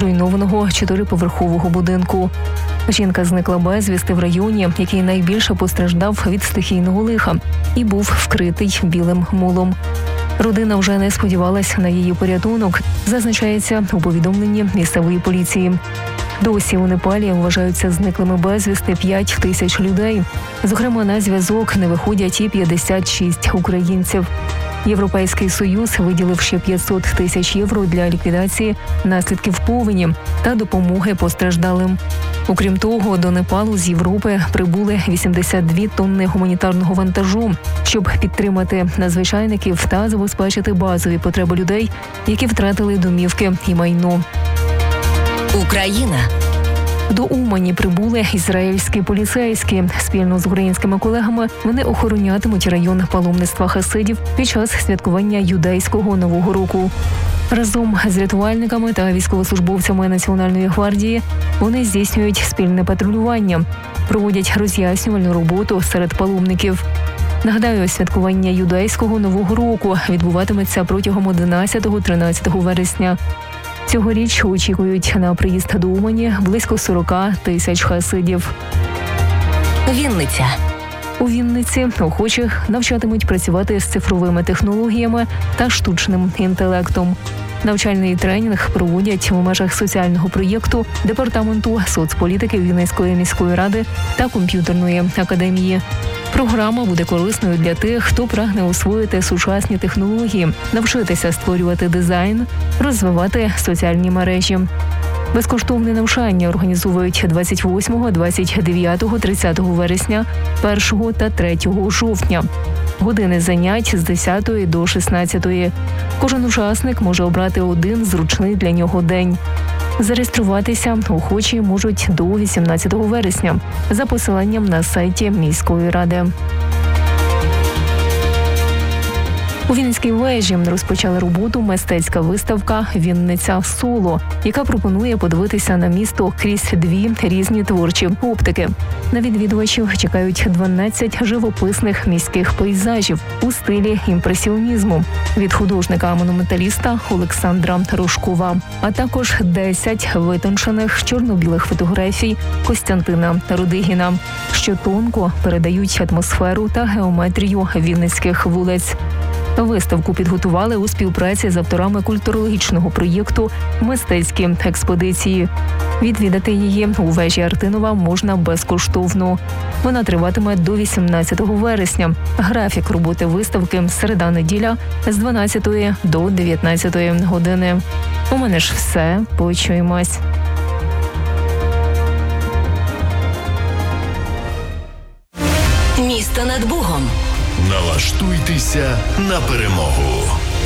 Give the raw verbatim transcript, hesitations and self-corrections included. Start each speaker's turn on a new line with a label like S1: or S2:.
S1: зруйнованого чотириповерхового будинку. Жінка зникла безвісти в районі, який найбільше постраждав від стихійного лиха і був вкритий білим мулом. Родина вже не сподівалась на її порятунок, зазначається у повідомленні місцевої поліції. Досі у Непалі вважаються зниклими безвісти п'ять тисяч людей. Зокрема, на зв'язок не виходять і п'ятдесят шість українців. Європейський Союз виділив ще п'ятсот тисяч євро для ліквідації наслідків повені та допомоги постраждалим. Окрім того, до Непалу з Європи прибули вісімдесят дві тонни гуманітарного вантажу, щоб підтримати надзвичайників та забезпечити базові потреби людей, які втратили домівки і майно.
S2: Україна.
S1: До Умані прибули ізраїльські поліцейські. Спільно з українськими колегами вони охоронятимуть район паломництва хасидів під час святкування юдейського Нового року. Разом з рятувальниками та військовослужбовцями Національної гвардії вони здійснюють спільне патрулювання, проводять роз'яснювальну роботу серед паломників. Нагадаю, святкування юдейського Нового року відбуватиметься протягом одинадцятого-тринадцятого вересня. Цьогоріч очікують на приїзд до Умані близько сорок тисяч хасидів.
S2: Вінниця.
S1: У Вінниці охочих навчатимуть працювати з цифровими технологіями та штучним інтелектом. Навчальний тренінг проводять у межах соціального проєкту Департаменту соцполітики Вінницької міської ради та комп'ютерної академії. Програма буде корисною для тих, хто прагне освоїти сучасні технології, навчитися створювати дизайн, розвивати соціальні мережі. Безкоштовне навчання організовують двадцять восьмого, двадцять дев'ятого, тридцятого вересня, першого та третього жовтня. Години занять з десятої до шістнадцятої. Кожен учасник може обрати один зручний для нього день. Зареєструватися охочі можуть до вісімнадцятого вересня за посиланням на сайті міської ради. У Вінницькій вежі розпочала роботу мистецька виставка «Вінниця Соло», яка пропонує подивитися на місто крізь дві різні творчі оптики. На відвідувачів чекають дванадцять живописних міських пейзажів у стилі імпресіонізму від художника-монументаліста Олександра Рожкова, а також десять витончених чорно-білих фотографій Костянтина Рудигіна, що тонко передають атмосферу та геометрію вінницьких вулиць. Виставку підготували у співпраці з авторами культурологічного проєкту «Мистецькі експедиції». Відвідати її у вежі Артинова можна безкоштовно. Вона триватиме до вісімнадцятого вересня. Графік роботи виставки – середа-неділя з дванадцятої до дев'ятнадцятої години. У мене ж все. Почуємось.
S2: Місто над Бугом.
S3: Налаштуйтеся на перемогу.